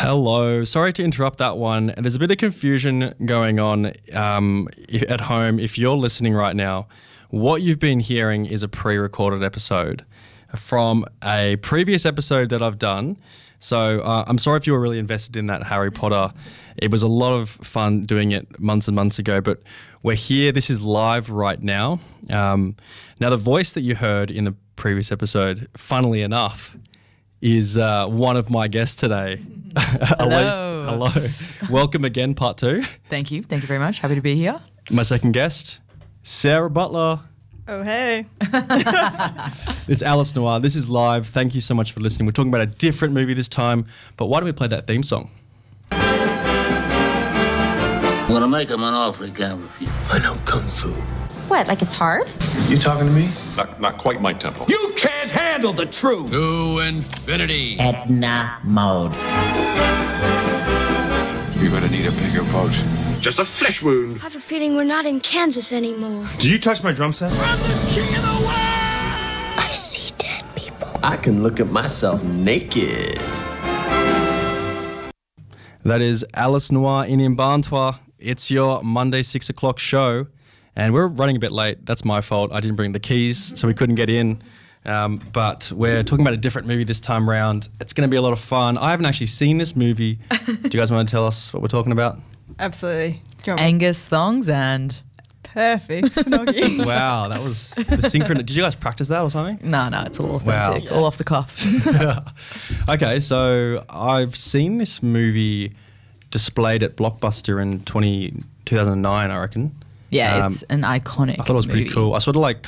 Hello. Sorry to interrupt that one. There's a bit of confusion going on at home. If you're listening right now, what you've been hearing is a pre-recorded episode from a previous episode that I've done. So I'm sorry if you were really invested in that Harry Potter. It was a lot of fun doing it months and months ago, but we're here. This is live right now. Now, the voice that you heard in the previous episode, funnily enough, is one of my guests today. Hello. Elise, hello. Welcome again, part two. Thank you. Thank you very much. Happy to be here. My second guest, Sarah Butler. Oh, hey. It's Alice Noir. This is live. Thank you so much for listening. We're talking about a different movie this time, but why don't we play that theme song? I'm gonna make him an offer he can't refuse. I know Kung Fu. What, like it's hard? You talking to me? Not quite my tempo. You can't handle the truth. To infinity. Edna mode. You're gonna need a bigger boat. Just a flesh wound. I have a feeling we're not in Kansas anymore. Did you touch my drum set? I'm the king of the world. I see dead people. I can look at myself naked. That is Alice Noir in Imbantois. It's your Monday 6 o'clock show. And we're running a bit late. That's my fault. I didn't bring the keys, so we couldn't get in. But we're talking about a different movie this time round. It's going to be a lot of fun. I haven't actually seen this movie. Do you guys want to tell us what we're talking about? Absolutely. Angus thongs and... Perfect. Snoggy. Wow, that was the synchron. Did you guys practice that or something? No, it's all authentic. Wow. All off the cuff. Okay, so I've seen this movie displayed at Blockbuster in 2009, I reckon. Yeah, it's an iconic I thought it was pretty movie. cool. I sort of like